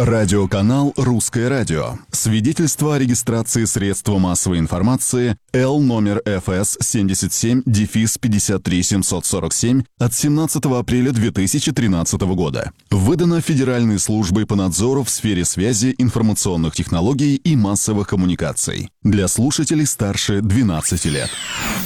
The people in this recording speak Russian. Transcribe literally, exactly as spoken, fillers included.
Радиоканал «Русское радио». Свидетельство о регистрации средства массовой информации Л номер Ф С семьдесят семь пятьдесят три семьсот сорок семь от семнадцатого апреля две тысячи тринадцатого года. Выдано Федеральной службой по надзору в сфере связи, информационных технологий и массовых коммуникаций. Для слушателей старше двенадцати лет.